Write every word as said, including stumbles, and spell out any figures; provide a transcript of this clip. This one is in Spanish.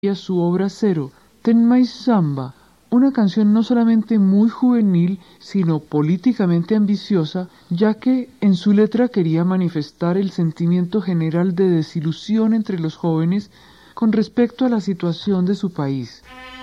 su obra Cero, Tenmai Samba, una canción no solamente muy juvenil, sino políticamente ambiciosa, ya que en su letra quería manifestar el sentimiento general de desilusión entre los jóvenes con respecto a la situación de su país.